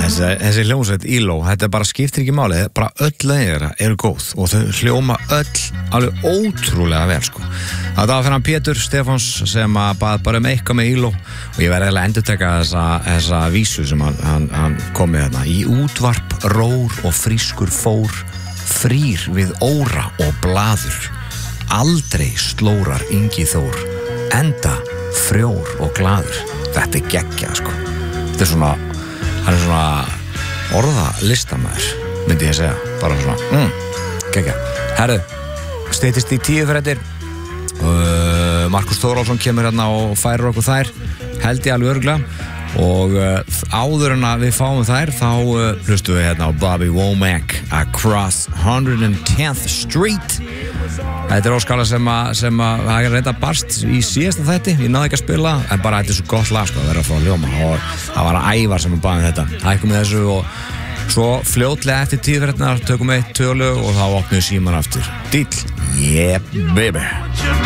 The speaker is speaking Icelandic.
Þessi hljómsveit ELO, þetta bara skiptir ekki máli, bara öll lögin eru góð og þau hljóma öll alveg ótrúlega vel sko. Það var fyrir hann Pétur Stefáns sem bað bara eitthvað með ELO og ég verði að endurteka þessa vísu sem hann kom með þarna. Í útvarp rór og frískur fór, frýr við óra og blaður. Aldrei slórar Ingi Þór, enda frjór og glaður. Þetta geggjað sko. Þetta svona, hann svona orðalistamæður, myndi ég segja. Bara svona, geggjað. Herðu, styttist í 10 fréttir. Markus Þórólfsson kemur hérna og færir okkur þær, held ég alveg örugglega. Og áður en að við fáum þær, þá hlustum við hérna á Bobby Womack, Across 110th Street. Þetta óskala sem að reynda barst í síðasta þætti, ég náði ekki að spila, en bara þetta svo gott lag sko, að vera að fá að ljóma og það var Ævar sem baði þetta. Hækkum við þessu og svo fljótlega eftir 10 fréttirnar tökum við 1 tölu og þá opnum við síman aftur. Dill, yeah baby.